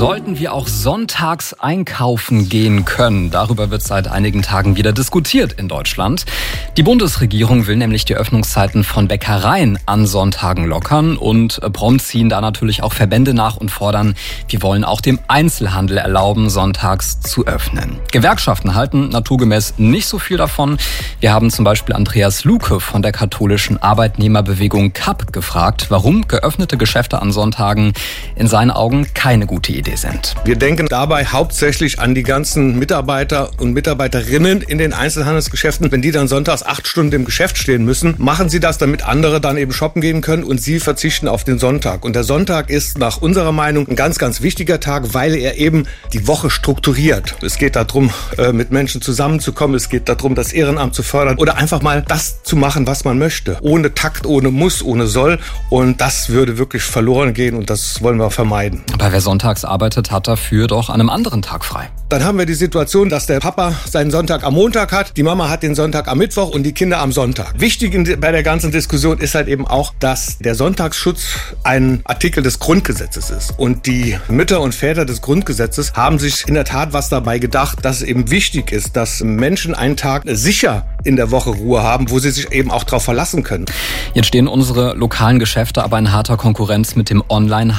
Sollten wir auch sonntags einkaufen gehen können? Darüber wird seit einigen Tagen wieder diskutiert in Deutschland. Die Bundesregierung will nämlich die Öffnungszeiten von Bäckereien an Sonntagen lockern und prompt ziehen da natürlich auch Verbände nach und fordern, wir wollen auch dem Einzelhandel erlauben, sonntags zu öffnen. Gewerkschaften halten naturgemäß nicht so viel davon. Wir haben zum Beispiel Andreas Luke von der katholischen Arbeitnehmerbewegung KAP gefragt, warum geöffnete Geschäfte an Sonntagen in seinen Augen keine gute Idee sind. Wir denken dabei hauptsächlich an die ganzen Mitarbeiter und Mitarbeiterinnen in den Einzelhandelsgeschäften. Wenn die dann sonntags 8 Stunden im Geschäft stehen müssen, machen sie das, damit andere dann eben shoppen gehen können und sie verzichten auf den Sonntag. Und der Sonntag ist nach unserer Meinung ein ganz, ganz wichtiger Tag, weil er eben die Woche strukturiert. Es geht darum, mit Menschen zusammenzukommen. Es geht darum, das Ehrenamt zu fördern oder einfach mal das zu machen, was man möchte. Ohne Takt, ohne Muss, ohne Soll. Und das würde wirklich verloren gehen und das wollen wir vermeiden. Aber wer sonntags arbeitet, hat dafür doch an einem anderen Tag frei. Dann haben wir die Situation, dass der Papa seinen Sonntag am Montag hat, die Mama hat den Sonntag am Mittwoch und die Kinder am Sonntag. Wichtig bei der ganzen Diskussion ist halt eben auch, dass der Sonntagsschutz ein Artikel des Grundgesetzes ist. Und die Mütter und Väter des Grundgesetzes haben sich in der Tat was dabei gedacht, dass es eben wichtig ist, dass Menschen einen Tag sicher in der Woche Ruhe haben, wo sie sich eben auch darauf verlassen können. Jetzt stehen unsere lokalen Geschäfte aber in harter Konkurrenz mit dem Online